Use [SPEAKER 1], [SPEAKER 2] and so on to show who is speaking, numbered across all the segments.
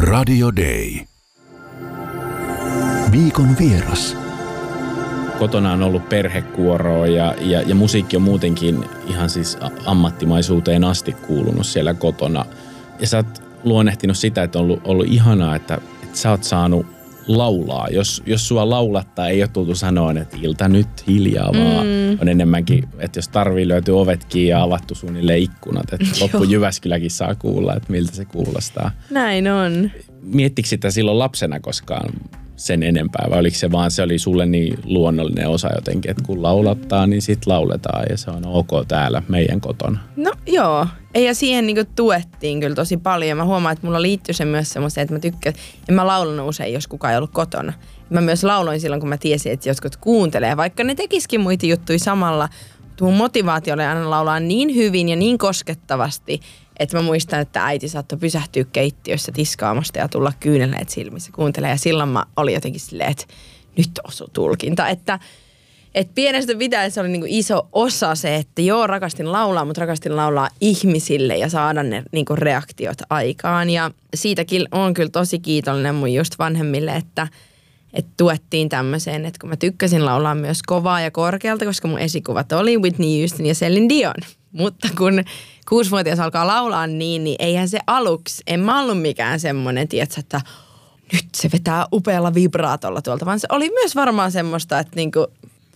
[SPEAKER 1] Radio Day. Viikon vieras.
[SPEAKER 2] Kotona on ollut perhekuoroa ja musiikki on muutenkin ihan siis ammattimaisuuteen asti kuulunut siellä kotona. Ja sä oot luonnehtinut sitä, että on ollut ihanaa, että sä oot saanut laulaa. Jos sua laulattaa, ei ole tultu sanoa, että ilta nyt hiljaa, vaan on enemmänkin, että jos tarvii löytyy ovet kiinni ja avattu suunnilleen ikkunat. Että loppu Jyväskyläkin saa kuulla, että miltä se kuulostaa.
[SPEAKER 3] Näin on.
[SPEAKER 2] Miettikö sitä silloin lapsena koskaan sen enempää, vai oliko se oli sulle niin luonnollinen osa jotenkin, että kun laulattaa, niin sit lauletaan ja se on ok täällä meidän kotona?
[SPEAKER 3] No joo, ja siihen niinku tuettiin kyllä tosi paljon. Mä huomaan, että mulla liittyy se myös semmoiseen, että mä tykkään, en mä laulanut usein, jos kukaan ei ollut kotona. Mä myös lauloin silloin, kun mä tiesin, että jotkut kuuntelee, vaikka ne tekisikin muita juttuja samalla. Mun motivaatio oli aina laulaa niin hyvin ja niin koskettavasti, että mä muistan, että äiti saattoi pysähtyä keittiössä tiskaamasta ja tulla kyyneleet silmissä kuuntelee. Ja silloin mä olin jotenkin silleen, että nyt osui tulkinta. Että pienestä pitäen se oli niinku iso osa se, että joo, rakastin laulaa, mutta rakastin laulaa ihmisille ja saada ne niinku reaktiot aikaan. Ja siitäkin on kyllä tosi kiitollinen mun just vanhemmille, että tuettiin tämmöiseen, että kun mä tykkäsin laulaa myös kovaa ja korkealta, koska mun esikuvat oli Whitney Houston ja Celine Dion. Mutta kun 6-vuotias alkaa laulaa niin eihän se aluksi, en mä ollut mikään semmoinen, tietsä, että nyt se vetää upealla vibraatolla tuolta, vaan se oli myös varmaan semmoista, että niinku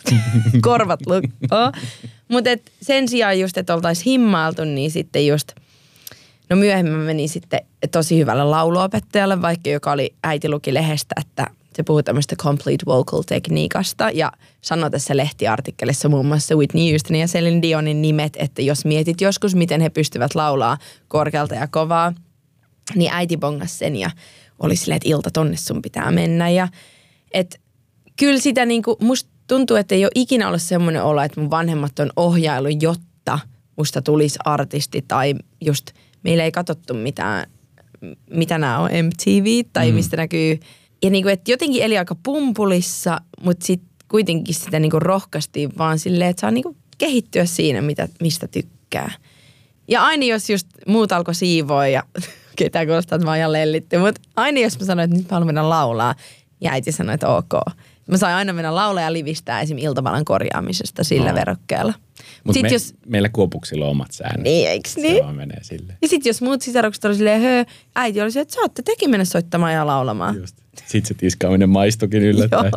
[SPEAKER 3] korvat lukkoo. Mutta sen sijaan just, että oltaisiin himmailtu, niin sitten just, no myöhemmin mä menin sitten tosi hyvälle lauluopettajalle, vaikka joka oli äiti luki lehdestä, että se puhuu tämmöistä complete vocal tekniikasta ja sanoi tässä lehtiartikkelissa muun muassa Whitney Houstonin ja Celine Dionin nimet, että jos mietit joskus, miten he pystyvät laulaa korkealta ja kovaa, niin äiti bongasi sen ja oli silleen, että ilta tonne sun pitää mennä. Ja että kyllä sitä niinku, musta tuntuu, että ei ole ikinä ollut semmoinen olo, että mun vanhemmat on ohjailu, jotta musta tulisi artisti tai just meillä ei katsottu mitään, mitä nämä on MTV tai mistä näkyy. Ja niinku, että jotenkin eli aika pumpulissa, mutta sitten kuitenkin sitä niinku rohkaistiin vaan silleen, että saa niinku kehittyä siinä, mistä tykkää. Ja aina jos just muut alkoi siivoa ja ketään kuulostaa, että mä oon ihan lellitty, mutta aina jos mä sanoin, että nyt mä haluan mennä laulaa, ja äiti sanoi, että ok. Mä sain aina mennä laulaa ja livistää esim. Iltavallan korjaamisesta sillä verokkeella.
[SPEAKER 2] Mutta meillä Kuopuksilla on omat säännöt.
[SPEAKER 3] Niin, eiks niin?
[SPEAKER 2] Se vaan menee silleen.
[SPEAKER 3] Ja sit jos muut sisarukset oli silleen, äiti oli se, että saatte tekin mennä soittamaan ja laulamaan.
[SPEAKER 2] Just. Sitten se tiskaaminen maistukin yllättäen.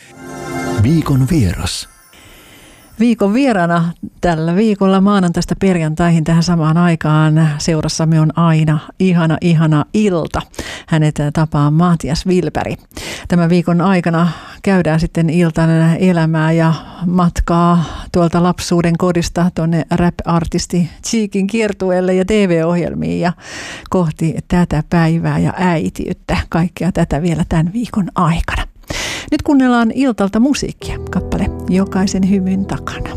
[SPEAKER 1] Viikon vieras.
[SPEAKER 4] Viikon vieraana tällä viikolla maanantaista perjantaihin tähän samaan aikaan seurassamme on aina ihana ilta. Hänet tapaa Matias Wilberg. Tämän viikon aikana käydään sitten iltan elämää ja matkaa tuolta lapsuuden kodista tuonne rap-artisti Cheekin kiertueelle ja TV-ohjelmiin ja kohti tätä päivää ja äitiyttä. Kaikkea tätä vielä tämän viikon aikana. Nyt kuunnellaan iltalta musiikkia, kappale Jokaisen hymyn takana.